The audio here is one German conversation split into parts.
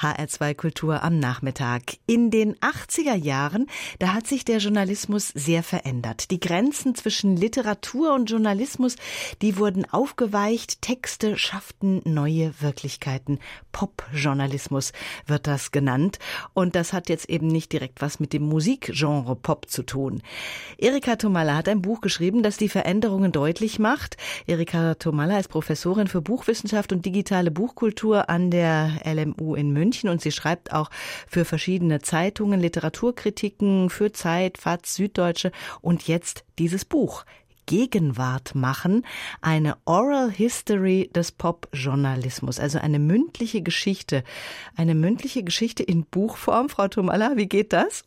HR2 Kultur am Nachmittag. In den 80er Jahren, da hat sich der Journalismus sehr verändert. Die Grenzen zwischen Literatur und Journalismus, die wurden aufgeweicht. Texte schafften neue Wirklichkeiten. Popjournalismus wird das genannt. Und das hat jetzt eben nicht direkt was mit dem Musikgenre Pop zu tun. Erika Tomalla hat ein Buch geschrieben, das die Veränderungen deutlich macht. Erika Tomalla ist Professorin für Buchwissenschaft und digitale Buchkultur an der LMU in München. Und sie schreibt auch für verschiedene Zeitungen, Literaturkritiken, für Zeit, FAZ, Süddeutsche und jetzt dieses Buch. Gegenwart machen, eine Oral History des Popjournalismus, also eine mündliche Geschichte in Buchform. Frau Tomalla, wie geht das?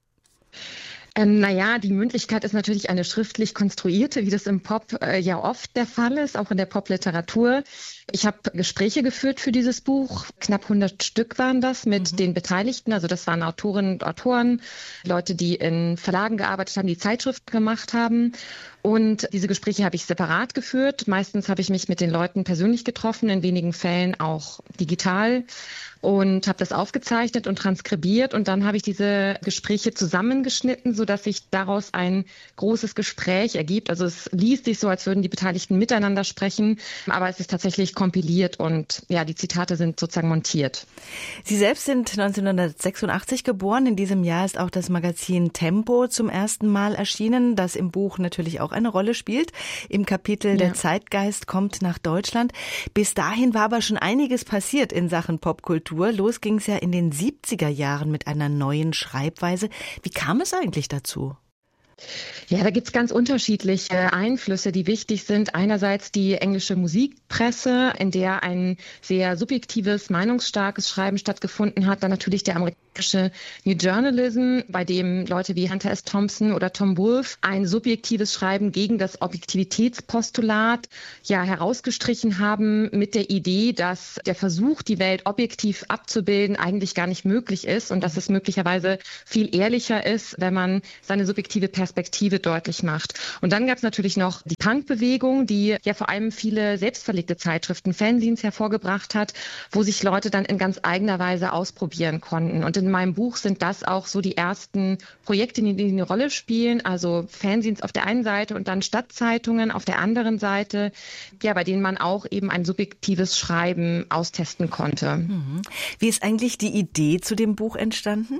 Die Mündlichkeit ist natürlich eine schriftlich konstruierte, wie das im Pop ja oft der Fall ist, auch in der Popliteratur. Ich habe Gespräche geführt für dieses Buch. Knapp 100 Stück waren das mit den Beteiligten. Also das waren Autorinnen und Autoren, Leute, die in Verlagen gearbeitet haben, die Zeitschriften gemacht haben. Und diese Gespräche habe ich separat geführt. Meistens habe ich mich mit den Leuten persönlich getroffen, in wenigen Fällen auch digital. Und habe das aufgezeichnet und transkribiert. Und dann habe ich diese Gespräche zusammengeschnitten, sodass sich daraus ein großes Gespräch ergibt. Also es liest sich so, als würden die Beteiligten miteinander sprechen. Aber es ist tatsächlich kompiliert und ja, die Zitate sind sozusagen montiert. Sie selbst sind 1986 geboren. In diesem Jahr ist auch das Magazin Tempo zum ersten Mal erschienen, das im Buch natürlich auch eine Rolle spielt. Im Kapitel Der Zeitgeist kommt nach Deutschland. Bis dahin war aber schon einiges passiert in Sachen Popkultur. Los ging es ja in den 70er Jahren mit einer neuen Schreibweise. Wie kam es eigentlich dazu? Ja, da gibt's ganz unterschiedliche Einflüsse, die wichtig sind. Einerseits die englische Musikpresse, in der ein sehr subjektives, meinungsstarkes Schreiben stattgefunden hat. Dann natürlich der amerikanische New Journalism, bei dem Leute wie Hunter S. Thompson oder Tom Wolfe ein subjektives Schreiben gegen das Objektivitätspostulat herausgestrichen haben mit der Idee, dass der Versuch, die Welt objektiv abzubilden, eigentlich gar nicht möglich ist und dass es möglicherweise viel ehrlicher ist, wenn man seine subjektive Perspektive deutlich macht. Und dann gab es natürlich noch die Punk-Bewegung, die ja vor allem viele selbstverlegte Zeitschriften, Fanzines hervorgebracht hat, wo sich Leute dann in ganz eigener Weise ausprobieren konnten. Und in meinem Buch sind das auch so die ersten Projekte, die eine Rolle spielen, also Fanzines auf der einen Seite und dann Stadtzeitungen auf der anderen Seite, bei denen man auch eben ein subjektives Schreiben austesten konnte. Wie ist eigentlich die Idee zu dem Buch entstanden?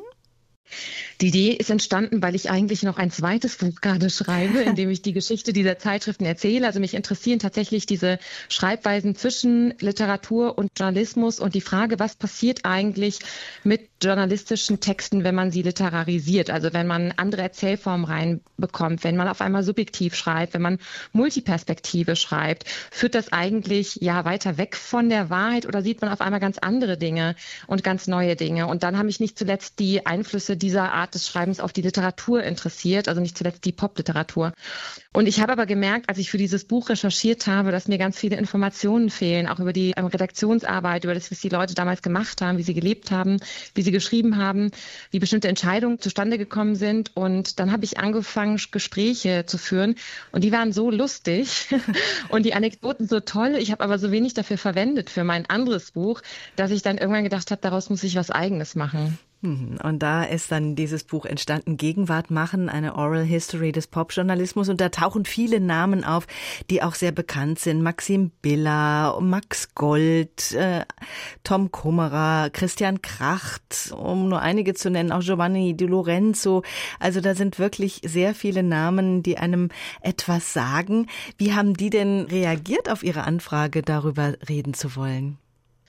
Die Idee ist entstanden, weil ich eigentlich noch ein zweites Buch gerade schreibe, in dem ich die Geschichte dieser Zeitschriften erzähle. Also mich interessieren tatsächlich diese Schreibweisen zwischen Literatur und Journalismus und die Frage, was passiert eigentlich mit journalistischen Texten, wenn man sie literarisiert, also wenn man andere Erzählformen reinbekommt, wenn man auf einmal subjektiv schreibt, wenn man Multiperspektive schreibt, führt das eigentlich weiter weg von der Wahrheit oder sieht man auf einmal ganz andere Dinge und ganz neue Dinge? Und dann haben mich nicht zuletzt die Einflüsse dieser Art des Schreibens auf die Literatur interessiert, also nicht zuletzt die Popliteratur. Und ich habe aber gemerkt, als ich für dieses Buch recherchiert habe, dass mir ganz viele Informationen fehlen, auch über die Redaktionsarbeit, über das, was die Leute damals gemacht haben, wie sie gelebt haben, wie sie geschrieben haben, wie bestimmte Entscheidungen zustande gekommen sind. Und dann habe ich angefangen, Gespräche zu führen. Und die waren so lustig und die Anekdoten so toll. Ich habe aber so wenig dafür verwendet für mein anderes Buch, dass ich dann irgendwann gedacht habe, daraus muss ich was Eigenes machen. Und da ist dann dieses Buch entstanden, Gegenwart machen, eine Oral History des Popjournalismus. Und da tauchen viele Namen auf, die auch sehr bekannt sind. Maxim Biller, Max Gold, Tom Kummerer, Christian Kracht, um nur einige zu nennen, auch Giovanni Di Lorenzo. Also da sind wirklich sehr viele Namen, die einem etwas sagen. Wie haben die denn reagiert auf Ihre Anfrage, darüber reden zu wollen?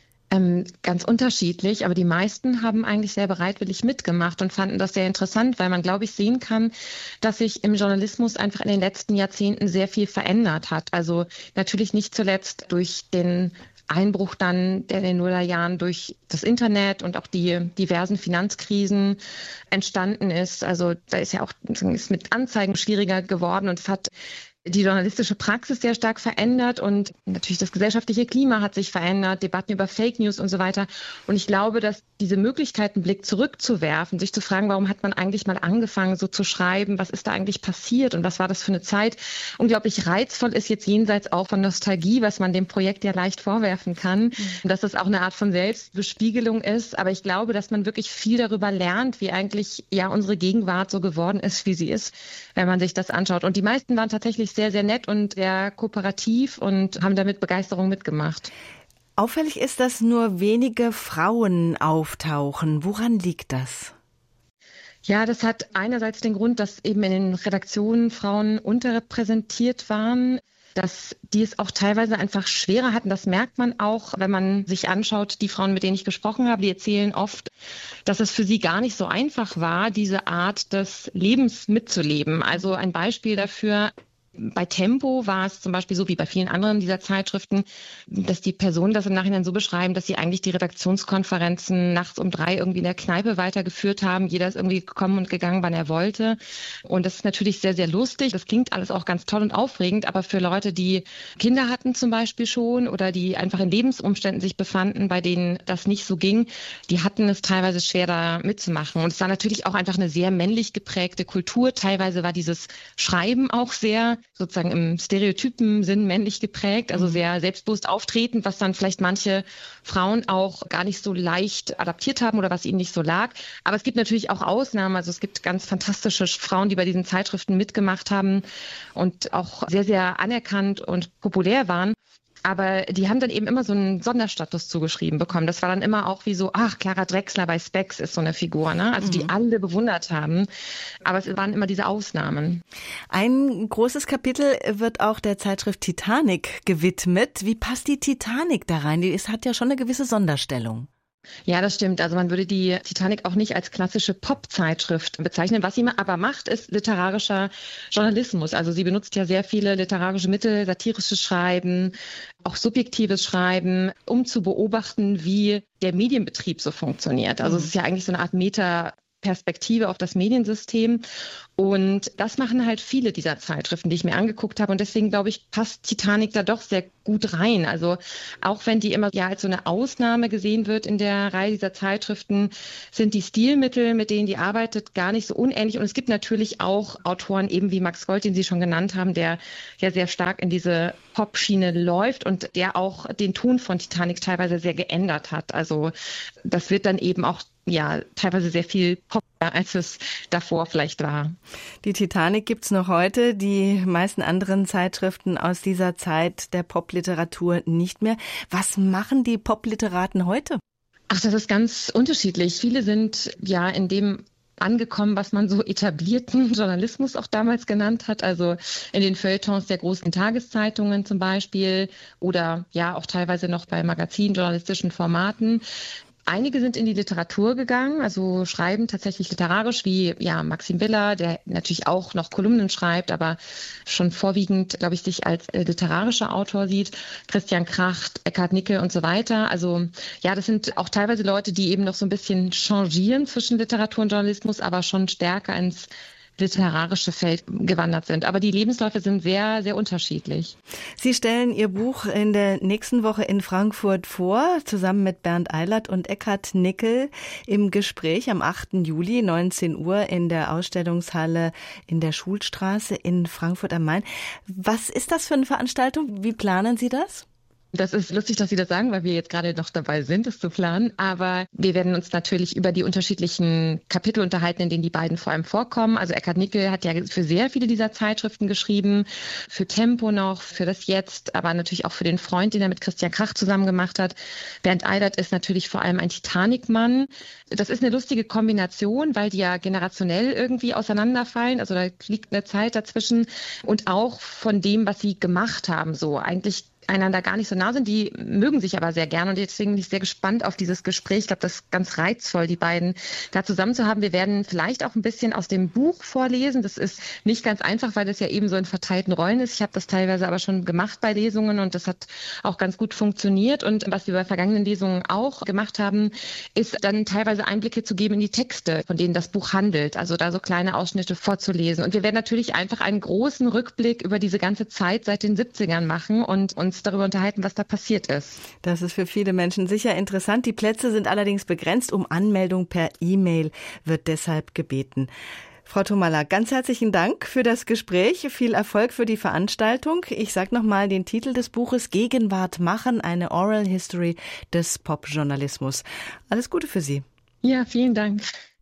Ganz unterschiedlich, aber die meisten haben eigentlich sehr bereitwillig mitgemacht und fanden das sehr interessant, weil man, glaube ich, sehen kann, dass sich im Journalismus einfach in den letzten Jahrzehnten sehr viel verändert hat. Also natürlich nicht zuletzt durch den Einbruch dann, der in den Nullerjahren durch das Internet und auch die diversen Finanzkrisen entstanden ist. Also da ist ja auch ist mit Anzeigen schwieriger geworden und es hat die journalistische Praxis sehr stark verändert und natürlich das gesellschaftliche Klima hat sich verändert, Debatten über Fake News und so weiter. Und ich glaube, dass diese Möglichkeit, einen Blick zurückzuwerfen, sich zu fragen, warum hat man eigentlich mal angefangen, so zu schreiben, was ist da eigentlich passiert und was war das für eine Zeit, unglaublich reizvoll ist, jetzt jenseits auch von Nostalgie, was man dem Projekt ja leicht vorwerfen kann, und dass es auch eine Art von Selbstbespiegelung ist. Aber ich glaube, dass man wirklich viel darüber lernt, wie eigentlich ja unsere Gegenwart so geworden ist, wie sie ist, wenn man sich das anschaut. Und die meisten waren tatsächlich sehr, sehr nett und sehr kooperativ und haben da mit Begeisterung mitgemacht. Auffällig ist, dass nur wenige Frauen auftauchen. Woran liegt das? Ja, das hat einerseits den Grund, dass eben in den Redaktionen Frauen unterrepräsentiert waren, dass die es auch teilweise einfach schwerer hatten. Das merkt man auch, wenn man sich anschaut, die Frauen, mit denen ich gesprochen habe, die erzählen oft, dass es für sie gar nicht so einfach war, diese Art des Lebens mitzuleben. Also ein Beispiel dafür: Bei Tempo war es zum Beispiel so, wie bei vielen anderen dieser Zeitschriften, dass die Personen das im Nachhinein so beschreiben, dass sie eigentlich die Redaktionskonferenzen nachts um 3 irgendwie in der Kneipe weitergeführt haben. Jeder ist irgendwie gekommen und gegangen, wann er wollte. Und das ist natürlich sehr, sehr lustig. Das klingt alles auch ganz toll und aufregend. Aber für Leute, die Kinder hatten zum Beispiel schon oder die einfach in Lebensumständen sich befanden, bei denen das nicht so ging, die hatten es teilweise schwer, da mitzumachen. Und es war natürlich auch einfach eine sehr männlich geprägte Kultur. Teilweise war dieses Schreiben auch sehr sozusagen im stereotypen Sinn männlich geprägt, also sehr selbstbewusst auftretend, was dann vielleicht manche Frauen auch gar nicht so leicht adaptiert haben oder was ihnen nicht so lag. Aber es gibt natürlich auch Ausnahmen, also es gibt ganz fantastische Frauen, die bei diesen Zeitschriften mitgemacht haben und auch sehr, sehr anerkannt und populär waren. Aber die haben dann eben immer so einen Sonderstatus zugeschrieben bekommen. Das war dann immer auch wie so, ach, Clara Drechsler bei Spex ist so eine Figur, ne? Also die alle bewundert haben. Aber es waren immer diese Ausnahmen. Ein großes Kapitel wird auch der Zeitschrift Titanic gewidmet. Wie passt die Titanic da rein? Es hat ja schon eine gewisse Sonderstellung. Ja, das stimmt. Also man würde die Titanic auch nicht als klassische Pop-Zeitschrift bezeichnen. Was sie aber macht, ist literarischer Journalismus. Also sie benutzt ja sehr viele literarische Mittel, satirisches Schreiben, auch subjektives Schreiben, um zu beobachten, wie der Medienbetrieb so funktioniert. Also es ist ja eigentlich so eine Art Meta-Perspektive auf das Mediensystem. Und das machen halt viele dieser Zeitschriften, die ich mir angeguckt habe. Und deswegen, glaube ich, passt Titanic da doch sehr gut rein. Also auch wenn die immer ja als so eine Ausnahme gesehen wird in der Reihe dieser Zeitschriften, sind die Stilmittel, mit denen die arbeitet, gar nicht so unähnlich. Und es gibt natürlich auch Autoren, eben wie Max Gold, den Sie schon genannt haben, der ja sehr stark in diese Pop-Schiene läuft und der auch den Ton von Titanic teilweise sehr geändert hat. Also das wird dann eben auch ja teilweise sehr viel Pop, als es davor vielleicht war. Die Titanic gibt's noch heute, die meisten anderen Zeitschriften aus dieser Zeit der Popliteratur nicht mehr. Was machen die Popliteraten heute? Ach, das ist ganz unterschiedlich. Viele sind ja in dem angekommen, was man so etablierten Journalismus auch damals genannt hat, also in den Feuilletons der großen Tageszeitungen zum Beispiel oder ja auch teilweise noch bei Magazinen, journalistischen Formaten. Einige sind in die Literatur gegangen, also schreiben tatsächlich literarisch, wie ja Maxim Biller, der natürlich auch noch Kolumnen schreibt, aber schon vorwiegend, glaube ich, sich als literarischer Autor sieht. Christian Kracht, Eckhard Nickel und so weiter. Also ja, das sind auch teilweise Leute, die eben noch so ein bisschen changieren zwischen Literatur und Journalismus, aber schon stärker ins literarische Feld gewandert sind. Aber die Lebensläufe sind sehr, sehr unterschiedlich. Sie stellen Ihr Buch in der nächsten Woche in Frankfurt vor, zusammen mit Bernd Eilert und Eckhard Nickel im Gespräch am 8. Juli, 19 Uhr in der Ausstellungshalle in der Schulstraße in Frankfurt am Main. Was ist das für eine Veranstaltung? Wie planen Sie das? Das ist lustig, dass Sie das sagen, weil wir jetzt gerade noch dabei sind, es zu planen. Aber wir werden uns natürlich über die unterschiedlichen Kapitel unterhalten, in denen die beiden vor allem vorkommen. Also Eckhard Nickel hat ja für sehr viele dieser Zeitschriften geschrieben, für Tempo noch, für das Jetzt, aber natürlich auch für den Freund, den er mit Christian Krach zusammen gemacht hat. Bernd Eilert ist natürlich vor allem ein Titanic-Mann. Das ist eine lustige Kombination, weil die ja generationell irgendwie auseinanderfallen. Also da liegt eine Zeit dazwischen und auch von dem, was sie gemacht haben. So eigentlich einander gar nicht so nah sind, die mögen sich aber sehr gern und deswegen bin ich sehr gespannt auf dieses Gespräch. Ich glaube, das ist ganz reizvoll, die beiden da zusammen zu haben. Wir werden vielleicht auch ein bisschen aus dem Buch vorlesen. Das ist nicht ganz einfach, weil das ja eben so in verteilten Rollen ist. Ich habe das teilweise aber schon gemacht bei Lesungen und das hat auch ganz gut funktioniert. Und was wir bei vergangenen Lesungen auch gemacht haben, ist dann teilweise Einblicke zu geben in die Texte, von denen das Buch handelt. Also da so kleine Ausschnitte vorzulesen. Und wir werden natürlich einfach einen großen Rückblick über diese ganze Zeit seit den 70ern machen und uns darüber unterhalten, was da passiert ist. Das ist für viele Menschen sicher interessant. Die Plätze sind allerdings begrenzt. Um Anmeldung per E-Mail wird deshalb gebeten. Frau Thomalla, ganz herzlichen Dank für das Gespräch. Viel Erfolg für die Veranstaltung. Ich sage nochmal den Titel des Buches: Gegenwart machen, eine Oral History des Popjournalismus. Alles Gute für Sie. Ja, vielen Dank.